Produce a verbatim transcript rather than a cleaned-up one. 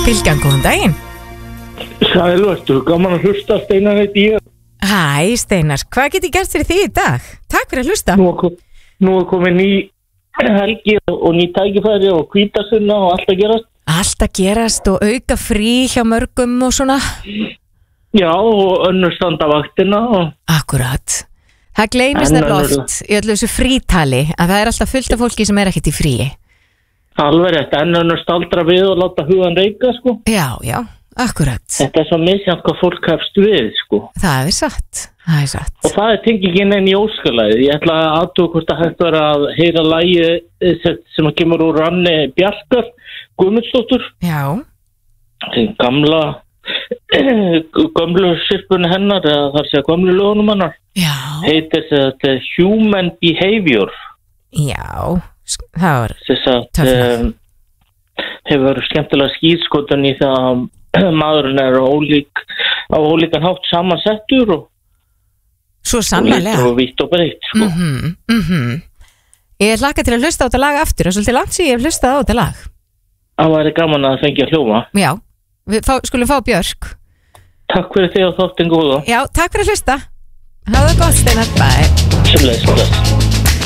Bylgjan, góðan daginn. Sæl, ertu gaman að hlusta, Steinar heiti ég. Hæ, Steinar, hvað get ég gert fyrir því í dag? Takk fyrir að hlusta. Nú er, kom, nú er komið ný helgi og ný tækifæri og hvítasunna og allt að gerast. Allt að gerast og auka frí hjá mörgum og svona. Já, og önnur standavaktina. Og... Akkurat. Það gleymist nefnilega oft í öllu þessu frítali að það er alltaf fullt af fólki sem er ekkert í fríi. Alveg rétt, en önnur staldra við og láta hugan reika, sko. Já, já, akkurat. Þetta er svo misjant hvað fólk hefst við, sko. Það er satt, það er satt. Og það er tengingin enn í óskalæði. Ég ætla að aðtúa hvort að hægt vera að heyra lagi sem að kemur úr ranni Bjarkar Guðmundsdóttur. Já. Gamla, gömlu sirpunni hennar, eða þar sé að gömlu lögunum hennar. Já. Heitir þetta Human Behavior. Já, það var töfna. Um, hefur skemmtilega skýrskotan í það að maðurinn er ólík, á ólíkan hátt samansettur og svo sannlega og vítt og breytt, sko. Mm-hmm, mm-hmm. Ég hlakka til að hlusta á þetta lag aftur og svolítið langt síðan ég hef hlustað á þetta lag. Það væri gaman að fengja að hljóma. Já, við fá, skulum fá Björk. Takk fyrir þig og þáttinn góða. Já, takk fyrir að hlusta. Hafa það gott, Steinar. Bye. Sem leys, bless.